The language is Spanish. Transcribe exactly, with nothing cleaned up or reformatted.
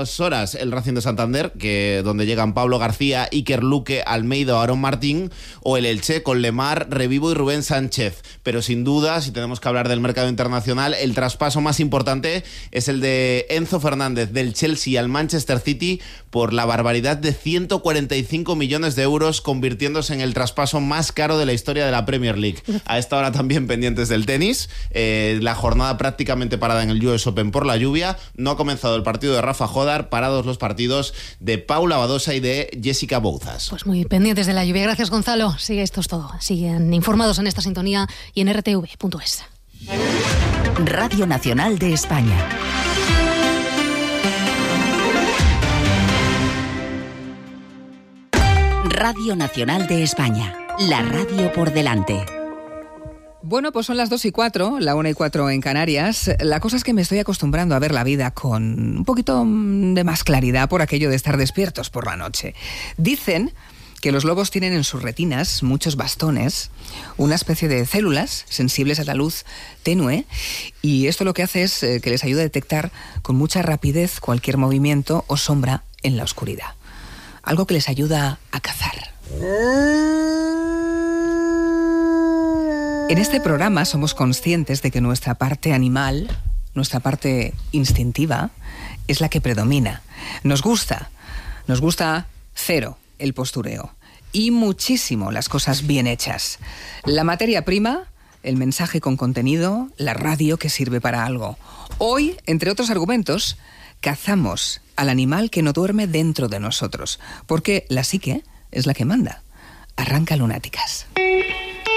últimas horas el Racing de Santander, que donde llegan Pablo García, Iker Luque, Almeida, Aarón Martín, o el Elche con Lemar, Revivo y Rubén Sánchez. Pero sin duda, si tenemos que hablar del mercado internacional, el traspaso más importante es el de Enzo Fernández del Chelsea al Manchester City por la barbaridad de ciento cuarenta y cinco millones de euros, convirtiéndose en el traspaso más caro de la historia de la Premier League. A esta hora también pendientes del tenis, eh, la jornada prácticamente parada en el U S Open por la lluvia. No ha comenzado el partido de Rafa Jodar, parados los partidos de Paula Badosa y de Jessica Bouzas. Pues muy pendientes de la lluvia. Gracias, Gonzalo. Sigue, esto es todo. Siguen informados en esta sintonía y en r t v punto es. Radio Nacional de España. Radio Nacional de España. La radio por delante. Bueno, pues son las dos y cuatro, la una y cuatro en Canarias. La cosa es que me estoy acostumbrando a ver la vida con un poquito de más claridad por aquello de estar despiertos por la noche. Dicen que los lobos tienen en sus retinas muchos bastones, una especie de células sensibles a la luz tenue, y esto lo que hace es que les ayuda a detectar con mucha rapidez cualquier movimiento o sombra en la oscuridad. Algo que les ayuda a cazar. En este programa somos conscientes de que nuestra parte animal, nuestra parte instintiva, es la que predomina. Nos gusta, nos gusta cero el postureo y muchísimo las cosas bien hechas. La materia prima, el mensaje con contenido, la radio que sirve para algo. Hoy, entre otros argumentos, cazamos al animal que no duerme dentro de nosotros, porque la psique es la que manda. Arranca Lunáticas.